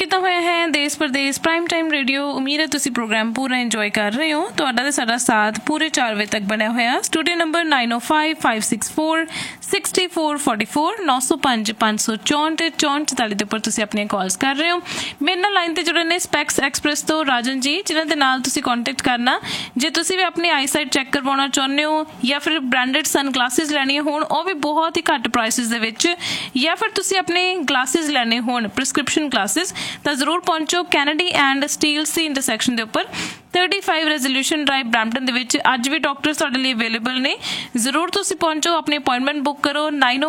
ਕੀਤਾ ਹੋਇਆ ਹੈ ਦੇਸ਼ ਪ੍ਰਦੇਸ਼ ਪ੍ਰਾਈਮ ਟਾਈਮ ਰੇਡੀਓ। ਉਮੀਦ ਹੈ ਤੁਸੀਂ ਪ੍ਰੋਗਰਾਮ ਪੂਰਾ ਇੰਜੋਏ ਕਰ ਰਹੇ ਹੋ। ਤੁਹਾਡਾ ਤੇ ਸਾਡਾ ਸਾਥ ਪੂਰੇ 4 ਵਜੇ ਤੱਕ ਬਣਿਆ ਹੋਇਆ। ਸਟੂਡੀਓ ਨੰਬਰ 9055646444 905 564 6444 ਦੇ ਉੱਪਰ ਤੁਸੀਂ ਆਪਣੀਆਂ ਕਾਲਸ ਕਰ ਰਹੇ ਹੋ। ਮੇਰੇ ਨਾਲ ਲਾਈਨ ਤੇ ਜੁੜੇ ਨੇ ਸਪੈਕਸ ਐਕਸਪ੍ਰੈਸ ਤੋਂ ਰਾਜਨ ਜੀ, ਜਿਨ੍ਹਾਂ ਦੇ ਨਾਲ ਤੁਸੀਂ ਕੰਟੈਕਟ ਕਰਨਾ ਜੇ ਤੁਸੀਂ ਵੀ ਆਪਣੀ ਆਈਸਾਈਟ ਚੈੱਕ ਕਰਵਾਉਣਾ ਚਾਹੁੰਦੇ ਹੋ ਜਾਂ ਫਿਰ ਬ੍ਰਾਂਡਡ ਸਨ ਗਲਾਸਿਸ ਲੈਣੀਆਂ ਹੋਣ, ਉਹ ਵੀ ਬਹੁਤ ਹੀ ਘੱਟ ਪ੍ਰਾਈਸਿਸ ਦੇ ਵਿੱਚ, ਜਾਂ ਫਿਰ ਤੁਸੀਂ ਆਪਣੇ ਗਲਾਸਿਸ ਲੈਣੇ ਹੋਣ ਪ੍ਰੈਸਕ੍ਰਿਪਸ਼ਨ ਗਲਾਸਿਸ, ਤਾਂ ਜ਼ਰੂਰ ਪਹੁੰਚੋ Kennedy and Steeles the intersection ਦੇ ਉੱਪਰ 35 ਰੈਜ਼ੋਲੂਸ਼ਨ ਡਰਾਈਵ ਬਰੈਂਪਟਨ ਦੇ ਵਿੱਚ। ਅੱਜ ਵੀ ਡਾਕਟਰ ਤੁਹਾਡੇ ਲਈ ਅਵੇਲੇਬਲ ਨੇ। ਜ਼ਰੂਰ ਤੁਸੀਂ ਪਹੁੰਚੋ, ਆਪਣੀ ਅਪਾਇੰਟਮੈਂਟ ਬੁੱਕ ਕਰੋ।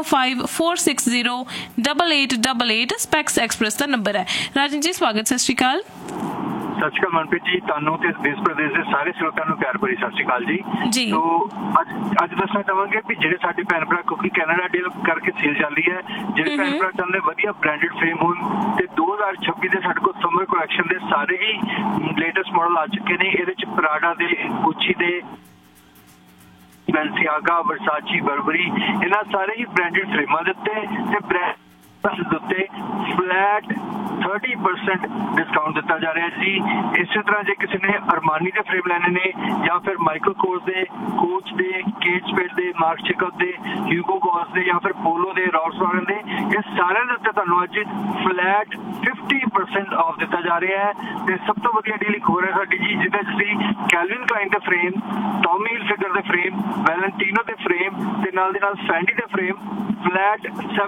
9054608888 ਸਪੈਕਸ ਐਕਸਪ੍ਰੈਸ ਦਾ ਨੰਬਰ ਹੈ। ਰਾਜਨ ਜੀ ਸਵਾਗਤ, ਸਤਿ ਸ਼੍ਰੀ ਅਕਾਲ। ਸਤਿ ਸ਼੍ਰੀ ਅਕਾਲ ਮਨਪ੍ਰੀਤ ਜੀ, ਤੁਹਾਨੂੰ ਤੇ ਦੇਸ਼ ਪ੍ਰਦੇਸ਼ ਦੇ ਸਾਰੇ ਸਰੋਤਿਆਂ ਨੂੰ ਪਿਆਰ ਭਰੀ ਸਤਿ ਸ਼੍ਰੀ ਅਕਾਲ ਜੀ। ਤੋ ਅੱਜ ਦੱਸਣਾ ਚਾਹਾਂਗੇ ਵੀ ਜਿਹੜੇ ਸਾਡੇ ਭੈਣ ਭਰਾ, ਕਿਉਂਕਿ ਕੈਨੇਡਾ ਡੀਲ ਕਰਕੇ ਸੇਲ ਚੱਲ ਰਹੀ ਹੈ, ਜਿਹੜੇ ਭੈਣ ਭਰਾ ਚਾਹੁੰਦੇ ਵਧੀਆ ਬ੍ਰਾਂਡਡ ਫਰੇਮ ਹੋਣ, ਤੇ 2026 ਦੇ ਸਾਡੇ ਕੋਲ ਸਮਰ ਕਲੈਕਸ਼ਨ ਦੇ ਸਾਰੇ ਹੀ ਲੇਟੈਸਟ ਮਾਡਲ ਆ ਚੁੱਕੇ ਨੇ। ਇਹਦੇ ਚ ਪ੍ਰਾਡਾ ਦੇ, ਗੁੱਚੀ ਦੇ, ਬੈਲਸੀਆਗਾ, ਵਰਸਾਚੀ, ਬਰਬਰੀ, ਇਹਨਾਂ ਸਾਰੇ ਹੀ ਬ੍ਰਾਂਡਡ ਫਰੇਮਾਂ ਦੇ ਉੱਤੇ ਤੇ ਬ੍ਰਾਂਡ ਉੱਤੇ ਫਲੈਟ 30% ਡਿਸਕਾਊਂਟ ਦਿੱਤਾ ਜਾ ਰਿਹਾ ਜੀ। ਇਸੇ ਤਰ੍ਹਾਂ ਜੇ ਕਿਸੇ ਨੇ ਅਰਮਾਨੀ ਦੇ ਫਰੇਮ ਲੈਣੇ ਨੇ ਜਾਂ ਫਿਰ ਮਾਈਕਲ ਕੋਰਸ ਦੇ, ਕੋਚ ਦੇ, ਕੇਟ ਸਪੇਡ ਦੇ, ਮਾਰਕ ਚੇਕਅਪ ਦੇ, ਹਿਊਗੋ ਬॉस ਦੇ ਜਾਂ ਫਿਰ ਪੋਲੋ ਦੇ, ਰੌਲਸ-ਰॉयस ਦੇ, ਇਹ ਸਾਰਿਆਂ ਦੇ ਉੱਤੇ ਤੁਹਾਨੂੰ ਅੱਜ ਫਲੈਟ 50% ਆਫ ਦਿੱਤਾ ਜਾ ਰਿਹਾ ਹੈ। ਤੇ ਸਭ ਤੋਂ ਵਧੀਆ ਡੀਲ ਇੱਕ ਹੋ ਰਿਹਾ ਸਾਡੀ ਜੀ, ਜਿਹਦੇ ਤੁਸੀਂ ਕੈਲਵਿਨ ਕਲਾਈਨ ਦੇ ਫਰੇਮ, ਟੌਮੀ ਹਿਲਫਿਗਰ ਦੇ ਫਰੇਮ, ਵੈਲੈਂਟੀਨੋ ਦੇ ਫਰੇਮ ਤੇ ਨਾਲ ਦੀ ਨਾਲ ਫੈਂਡੀ ਦੇ ਫਰੇਮ ਫਲੈਟ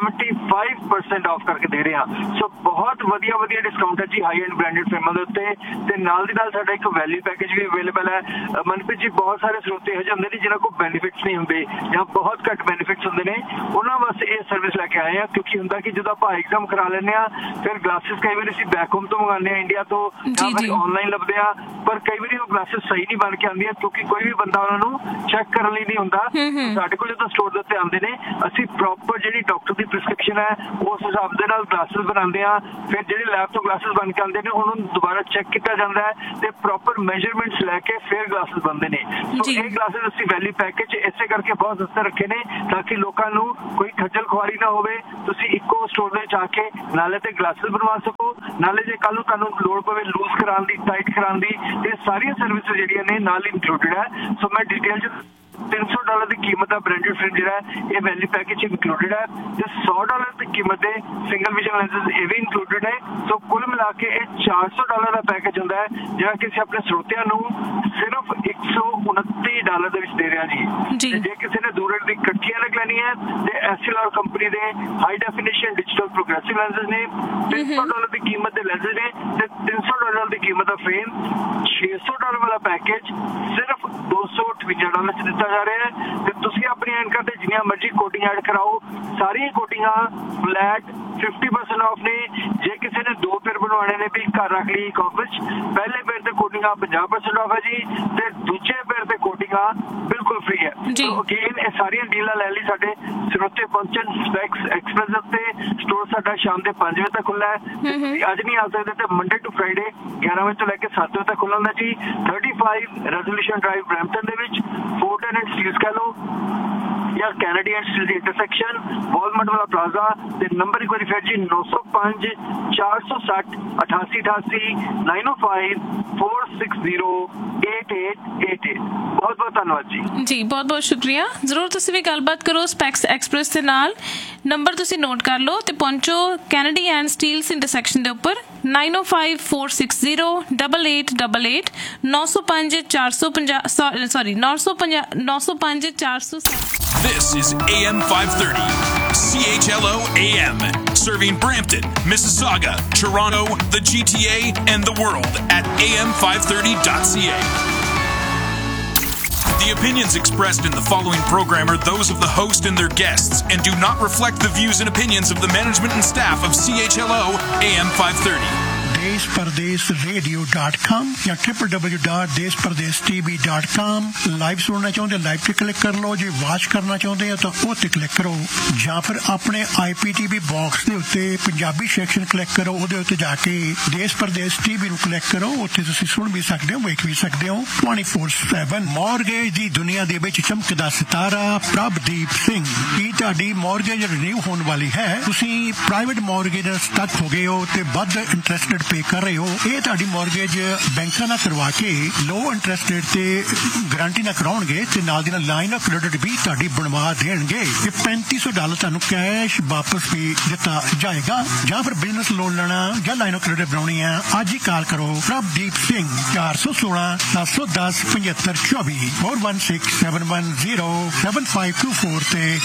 75% ਆਫ ਕਰਕੇ ਦੇ ਰਹੇ ਹਾਂ। ਸੋ ਬਹੁਤ ਵਧੀਆ ਡਿਸਕਾਊਂਟ ਹੈ ਜੀ ਹਾਈ ਐਂਡ ਬ੍ਰਾਂਡਡ ਫਰੇਮਾਂ ਦੇ ਉੱਤੇ। ਤੇ ਨਾਲ ਦੀ ਨਾਲ ਸਾਡਾ ਇੱਕ ਵੈਲਿਊ ਪੈਕੇਜ ਵੀ ਅਵੇਲੇਬਲ ਹੈ। ਮਨਪ੍ਰੀਤ ਜੀ, ਬਹੁਤ ਸਾਰੇ ਸਰੋਤੇ ਇਹੋ ਜਿਹੇ ਹੁੰਦੇ ਨੇ ਜਿਹਨਾਂ ਕੋਲ ਬੈਨੀਫਿਟਸ ਨਹੀਂ ਹੁੰਦੇ ਜਾਂ ਬਹੁਤ ਘੱਟ ਬੈਨੀਫਿਟਸ ਹੁੰਦੇ ਨੇ, ਉਹਨਾਂ ਵਾਸਤੇ ਇਹ ਸਰਵਿਸ ਲੈ ਕੇ ਆਏ ਆ। ਕਿਉਂਕਿ ਹੁੰਦਾ ਕਿ ਜਦੋਂ ਆਪਾਂ ਐਗਜ਼ਾਮ ਕਰਾ ਲੈਂਦੇ ਆ, ਫਿਰ ਗਲਾਸਿਸ ਕਈ ਵਾਰੀ ਅਸੀਂ ਬੈਕ ਹੋਮ ਤੋਂ ਮੰਗਾਉਂਦੇ ਆ, ਇੰਡੀਆ ਤੋਂ, ਜਾਂ ਫਿਰ ਆਨਲਾਈਨ ਲੱਭਦੇ ਆ, ਪਰ ਕਈ ਵਾਰੀ ਉਹ ਗਲਾਸਿਸ ਸਹੀ ਨਹੀਂ ਬਣ ਕੇ ਆਉਂਦੀਆਂ ਕਿਉਂਕਿ ਕੋਈ ਵੀ ਬੰਦਾ ਉਹਨਾਂ ਨੂੰ ਚੈੱਕ ਕਰਨ ਲਈ ਨਹੀਂ ਹੁੰਦਾ। ਸਾਡੇ ਕੋਲ ਜਦੋਂ ਸਟੋਰ ਦੇ ਉੱਤੇ ਆਉਂਦੇ ਨੇ, ਅਸੀਂ ਪ੍ਰੋਪਰ ਜਿਹੜੀ ਡਾਕਟਰ ਦੀ ਪ੍ਰਿਸਕ੍ਰਿਪਸ਼ਨ ਹੈ ਉਸ ਹਿਸਾਬ ਦੇ ਨਾਲ ਗਲਾਸਿਸ ਬਣਾਉਂਦੇ ਆ। ਫਿਰ ਜਿਹੜੇ ਲੈਬ ਤੋਂ ਗਲਾਸਿਸ ਬਣ ਕੇ ਆਉਂਦੇ ਨੇ ਉਹਨੂੰ ਦੁਬਾਰਾ ਚੈੱਕ ਕੀਤਾ ਜਾਂਦਾ ਹੈ ਤੇ ਪ੍ਰੋਪਰ ਮੈਜ਼ਰਮੈਂਟਸ ਲੈ ਕੇ ਫਿਰ ਗਲਾਸਿਸ ਬਣਦੇ ਨੇ। ਸੋ ਇਹ ਗਲਾਸਿਸ ਅਸੀਂ ਵੈਲਿਊ ਪੈਕੇਜ ਇਸੇ ਕਰਕੇ ਬਹੁਤ ਸਸਤੇ ਰੱਖੇ ਨੇ ਤਾਂ ਕਿ ਲੋਕਾਂ ਨੂੰ ਕੋਈ ਖੱਜਲ ਖੁਆਰੀ ਨਾ ਹੋਵੇ। ਤੁਸੀਂ ਇੱਕੋ ਸਟੋਰ ਦੇ ਵਿੱਚ ਆ ਕੇ ਨਾਲੇ ਤੇ ਗਲਾਸਿਸ ਬਣਵਾ ਸਕੋ, ਨਾਲੇ ਜੇ ਕੱਲ ਨੂੰ ਤੁਹਾਨੂੰ ਲੋੜ ਪਵੇ ਲੂਜ਼ ਕਰਾਉਣ ਦੀ, ਟਾਈਟ ਕਰਾਉਣ ਦੀ, ਇਹ ਸਾਰੀਆਂ ਸਰਵਿਸਿਜ਼ ਜਿਹੜੀਆਂ ਨੇ ਨਾਲ ਇੰਕਲੂਡਡ ਹੈ। ਸੋ ਮੈਂ ਡਿਟੇਲ ਚ $300 ਦੀ ਕੀਮਤ ਦਾ ਬ੍ਰਾਂਡਡ ਫਰੇਮ ਜਿਹੜਾ ਇਹ ਵੈਲਿਊ ਪੈਕੇਜ ਇੰਕਲੂਡਡ ਹੈ ਤੇ $100 ਦੀ ਕੀਮਤ ਦੇ ਸਿੰਗਲ ਵਿਜ਼ਨ ਲੈਂਸਸ ਇਹ ਵੀ ਇੰਕਲੂਡਡ ਹੈ। ਸੋ ਕੁੱਲ ਮਿਲਾ ਕੇ ਇਹ $400 ਦਾ ਪੈਕੇਜ ਹੁੰਦਾ ਹੈ, ਜਿਹੜਾ ਕਿ ਅਸੀਂ ਆਪਣੇ ਸਰੋਤਿਆਂ ਨੂੰ ਸਿਰਫ $129 ਦੇ ਵਿੱਚ ਦੇ ਰਹੇ ਹਾਂ ਜੀ। ਜੇ ਕਿਸੇ ਨੇ ਦੂਰ ਦੀ ਇਕੱਠੀਆਂ ਲੱਗ ਲੈਣੀ ਹੈ ਤੇ SLR ਕੰਪਨੀ ਦੇ high definition digital progressive lenses ਨੇ, $300 ਦੀ ਕੀਮਤ ਦੇ ਲੈਂਸਸ ਨੇ ਤੇ $300 ਦੀ ਕੀਮਤ ਦਾ ਫਰੇਮ। $600 ਵਾਲਾ ਪੈਕੇਜ ਸਿਰਫ $258 ਚ ਦਿੱਤਾ ਜਾ ਰਿਹਾ ਹੈ। ਤੇ ਤੁਸੀਂ ਆਪਣੀ ਐਨਕਾਂ ਤੇ ਜਿੰਨੀਆਂ ਮਰਜ਼ੀ ਕੋਟਿੰਗ ਐਡ ਕਰਾਓ, ਸਾਰੀਆਂ ਕੋਟਿੰਗਾਂ ਫਲੈਟ 50% ਆਫ ਨੇ। ਜੇ ਕਿਸੇ ਨੇ 2 ਪੇਰ ਬਣਵਾਉਣੇ ਨੇ ਵੀ ਘਰ ਰੱਖ ਲਈ ਆਫਿਸ, ਪਹਿਲੇ ਪੇਰ ਤੇ ਕੋਟਿੰਗਾਂ 50% ਆਫ ਹੈ ਜੀ ਤੇ ਦੂਜੇ ਪੇਰ ਤੇ ਕੋਟਿੰਗਾਂ ਬਿਲਕੁਲ ਫ੍ਰੀ ਹੈ। ਅਗੇਨ ਇਹ ਸਾਰੀਆਂ ਡੀਲਾਂ ਲੈ ਲਈ ਸਾਡੇ ਸਰੋਤੇ ਪਹੁੰਚਣ ਸਪੈਕਸ ਐਕਸਪ੍ਰੈਸ ਉੱਤੇ। ਸਟੋਰ ਸਾਡਾ ਸ਼ਾਮ ਦੇ 5 ਵਜੇ ਤੱਕ ਖੁੱਲ੍ਹਾ ਹੈ। ਅੱਜ ਨਹੀਂ ਆ ਸਕਦੇ ਤੇ ਮੰਡੇ ਟੂ ਫਰਾਈਡੇ 11 ਵਜੇ ਤੋਂ ਲੈ ਕੇ 7 ਵਜੇ ਤੱਕ ਖੁੱਲ੍ਹਾ ਹੁੰਦਾ ਜੀ। 35 ਰੈਜ਼ੋਲੂਸ਼ਨ ਡਰਾਈਵ ਬਰੈਂਪਟਨ ਦੇ ਵਿੱਚ, ਫੋਰਟ ਐਂਡ ਸਟੀਲਸ ਕਹਿ ਲਓ ਜਾਂ Kennedy and steel the intersection, Walmart ਵਾਲਾ ਪਲਾਜ਼ਾ। ਤੇ ਨੰਬਰ ਇੱਕ ਵਾਰੀ ਫਿਰ ਜੀ 905 460 8888 905 460 8888। ਬਹੁਤ ਬਹੁਤ ਧੰਨਵਾਦ ਜੀ। ਬਹੁਤ ਬਹੁਤ ਸ਼ੁਕਰੀਆ। ਜ਼ਰੂਰ ਤੁਸੀਂ ਵੀ ਗੱਲਬਾਤ ਕਰੋ ਸਪੈਕਸ ਐਕਸਪ੍ਰੈਸ ਦੇ ਨਾਲ। ਨੰਬਰ ਤੁਸੀਂ ਨੋਟ ਕਰ ਲਓ ਤੇ ਪਹੁੰਚੋ ਕੈਨੇਡੀ ਐਂਡ ਸਟੀਲਸ ਇੰਟਰਸੈਕਸ਼ਨ ਦੇ ਉੱਪਰ 905 460 8888 905 460। This is AM 530, CHLO AM, serving Brampton, Mississauga, Toronto, the GTA, and the world at am530.ca. The opinions expressed in the following program are those of the host and their guests and do not reflect the views and opinions of the management and staff of CHLO AM 530. despardeesradio.com ਜਾਂ www.despardestv.com। Live ਸੁਣਨਾ ਚਾਹੁੰਦੇ live ਤੇ click ਕਰ ਲਓ, ਜੇ watch ਕਰਨਾ ਚਾਹੁੰਦੇ ਆ ਤਾਂ ਉਹ ਤੇ ਕਲਿੱਕ ਕਰੋ, ਜਾਂ ਫਿਰ ਆਪਣੇ IPTV ਬਾਕਸ ਦੇ ਉੱਤੇ ਪੰਜਾਬੀ ਸੈਕਸ਼ਨ ਕਲਿੱਕ ਕਰੋ, ਉਹਦੇ ਉੱਤੇ ਜਾ ਕੇ ਦੇਸ਼ ਪ੍ਰਦੇਸ਼ TV ਨੂੰ ਕਲਿੱਕ ਕਰੋ, ਉੱਥੇ ਤੁਸੀਂ ਸੁਣ ਵੀ ਸਕਦੇ ਹੋ, ਵੇਖ ਵੀ ਸਕਦੇ ਹੋ 24/7। ਮੌਰਗੇਜ ਦੀ ਦੁਨੀਆ ਦੇ ਵਿੱਚ ਚਮਕਦਾ ਸਿਤਾਰਾ ਪ੍ਰਭਦੀਪ ਸਿੰਘ। ਕੀ ਤੁਹਾਡੀ ਮੌਰਗੇਜ ਰਿਨਿਊ ਹੋਣ ਵਾਲੀ ਹੈ? ਤੁਸੀਂ ਪ੍ਰਾਈਵੇਟ ਮੌਰਗੇਜ ਸਟਕ ਹੋ ਗਏ ਹੋ ਤੇ ਵੱਧ ਇੰਟਰਸਟ ਰੇਟ ਪੇ ਕਰ ਰਹੇ ਹੋ? ਇਹ ਤੁਹਾਡੀ ਮੌਰਗੇਜ ਬੈਂਕਾਂ ਨਾਲ ਕਰਵਾ ਕੇ ਲੋ ਇੰਟਰਸਟ ਰੇਟ ਤੇ ਗਾਰੰਟੀ ਨਾਲ ਕਰਾਉਣਗੇ ਤੇ ਨਾਲ ਦੀ ਨਾਲ ਲਾਈਨ ਆਫ ਕ੍ਰੈਡਿਟ ਵੀ ਤੁਹਾਡੀ ਬਣਵਾ ਦੇਣਗੇ ਤੇ $3500 ਤੁਹਾਨੂੰ ਕੈਸ਼ ਵਾਪਸ ਵੀ ਦਿੱਤਾ ਜਾਏਗਾ। ਜਾਂ ਫਿਰ ਬਿਜ਼ਨਸ ਲੋਨ ਲੈਣਾ ਜਾਂ ਲਾਈਨ ਆਫ ਕ੍ਰੈਡਿਟ ਬਣਾਉਣੀ ਹੈ, ਅੱਜ ਹੀ ਕਾਲ ਕਰੋ ਪ੍ਰਭਦੀਪ ਸਿੰਘ 416-710-7524 4167107524 ਤੇ